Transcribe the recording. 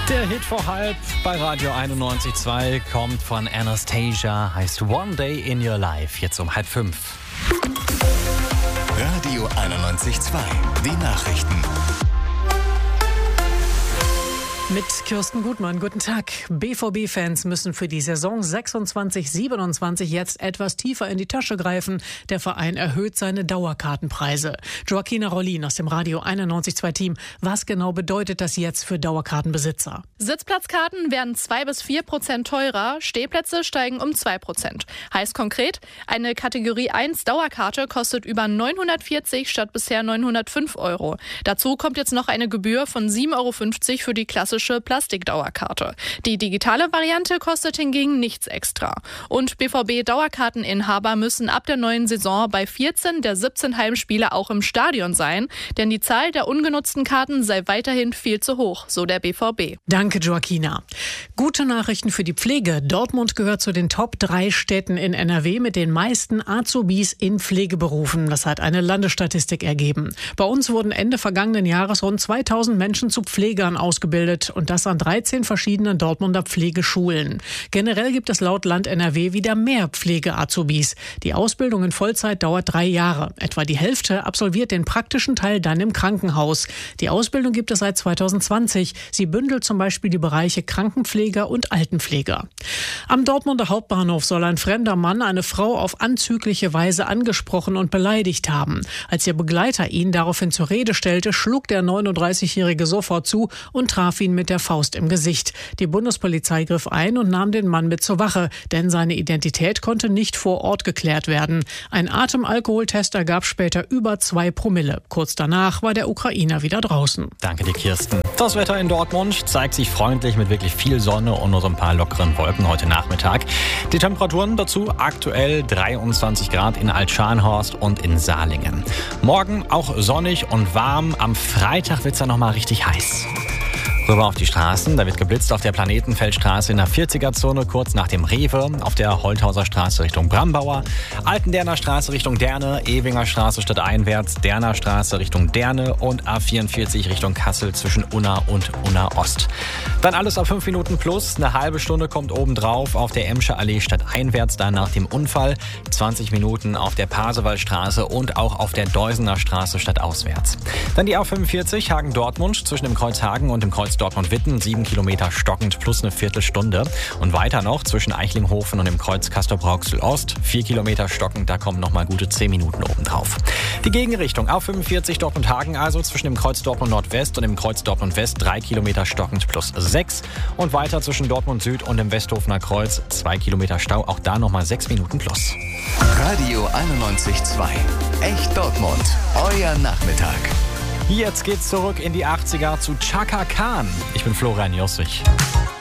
Der Hit vor halb bei Radio 91.2 kommt von Anastasia, heißt One Day in Your Life, jetzt um 4:30. Radio 91.2, die Nachrichten. Mit Kirsten Gutmann, guten Tag. BVB-Fans müssen für die Saison 26/27 jetzt etwas tiefer in die Tasche greifen. Der Verein erhöht seine Dauerkartenpreise. Joaquina Rollin aus dem Radio 91.2-Team. Was genau bedeutet das jetzt für Dauerkartenbesitzer? Sitzplatzkarten werden 2-4% teurer, Stehplätze steigen um 2%. Heißt konkret, eine Kategorie 1 Dauerkarte kostet über 940 statt bisher 905 €. Dazu kommt jetzt noch eine Gebühr von 7,50 € für die klassische Plastikdauerkarte. Die digitale Variante kostet hingegen nichts extra. Und BVB-Dauerkarteninhaber müssen ab der neuen Saison bei 14 der 17 Heimspiele auch im Stadion sein, denn die Zahl der ungenutzten Karten sei weiterhin viel zu hoch, so der BVB. Danke, Joaquina. Gute Nachrichten für die Pflege. Dortmund gehört zu den Top 3 Städten in NRW mit den meisten Azubis in Pflegeberufen. Das hat eine Landesstatistik ergeben. Bei uns wurden Ende vergangenen Jahres rund 2000 Menschen zu Pflegern ausgebildet. Und das an 13 verschiedenen Dortmunder Pflegeschulen. Generell gibt es laut Land NRW wieder mehr Pflege-Azubis. Die Ausbildung in Vollzeit dauert 3 Jahre. Etwa die Hälfte absolviert den praktischen Teil dann im Krankenhaus. Die Ausbildung gibt es seit 2020. Sie bündelt zum Beispiel die Bereiche Krankenpfleger und Altenpfleger. Am Dortmunder Hauptbahnhof soll ein fremder Mann eine Frau auf anzügliche Weise angesprochen und beleidigt haben. Als ihr Begleiter ihn daraufhin zur Rede stellte, schlug der 39-Jährige sofort zu und traf ihn mit der Faust im Gesicht. Die Bundespolizei griff ein und nahm den Mann mit zur Wache, denn seine Identität konnte nicht vor Ort geklärt werden. Ein Atemalkoholtest ergab später über 2 Promille. Kurz danach war der Ukrainer wieder draußen. Danke dir, Kirsten. Das Wetter in Dortmund zeigt sich freundlich mit wirklich viel Sonne und nur so ein paar lockeren Wolken heute Nachmittag. Die Temperaturen dazu aktuell 23 Grad in Altscharnhorst und in Salingen. Morgen auch sonnig und warm. Am Freitag wird es dann nochmal richtig heiß. Rüber auf die Straßen, da wird geblitzt auf der Planetenfeldstraße in der 40er-Zone, kurz nach dem Rewe, auf der Holthauser Straße Richtung Brambauer, Altenderner Straße Richtung Derne, Ewinger Straße stadteinwärts, Derner Straße Richtung Derne und A44 Richtung Kassel zwischen Unna und Unna Ost. Dann alles auf 5 Minuten plus, eine halbe Stunde kommt obendrauf auf der Emscher Allee stadteinwärts, dann nach dem Unfall, 20 Minuten auf der Pasewaldstraße und auch auf der Deusener Straße stadtauswärts. Dann die A45 Hagen-Dortmund zwischen dem Kreuz Hagen und dem Kreuz Dortmund-Witten, 7 Kilometer stockend plus eine Viertelstunde. Und weiter noch zwischen Eichlinghofen und dem Kreuz Castrop-Rauxel-Ost, 4 Kilometer stockend, da kommen nochmal gute 10 Minuten obendrauf. Die Gegenrichtung, A45 Dortmund-Hagen, also zwischen dem Kreuz Dortmund-Nordwest und dem Kreuz Dortmund-West, 3 Kilometer stockend plus 6. Und weiter zwischen Dortmund-Süd und dem Westhofener Kreuz, 2 Kilometer Stau, auch da nochmal 6 Minuten plus. Radio 91.2, echt Dortmund, euer Nachmittag. Jetzt geht's zurück in die 80er zu Chaka Khan. Ich bin Florian Jossich.